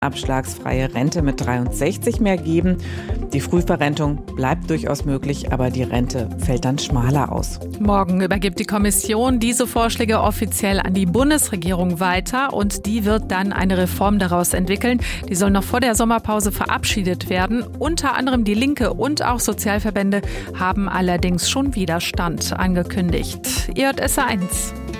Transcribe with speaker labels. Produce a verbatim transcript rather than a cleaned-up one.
Speaker 1: abschlagsfreie Rente mit dreiundsechzig mehr geben. Die Frühverrentung bleibt durchaus möglich, aber die Rente fällt dann schmaler aus.
Speaker 2: Morgen übergibt die Kommission diese Vorschläge offiziell an die Bundesregierung weiter und die wird dann eine Reform daraus entwickeln. Die soll noch vor der Sommerpause verabschiedet werden. Unter anderem die Linke und auch Sozialverbände haben allerdings schon Widerstand angekündigt. I J S eins.